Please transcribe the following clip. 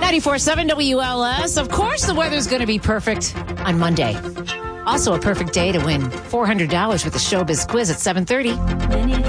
94.7 WLS. Of course, the weather's going to be perfect on Monday. Also, a perfect day to win $400 with the Showbiz Quiz at 7:30.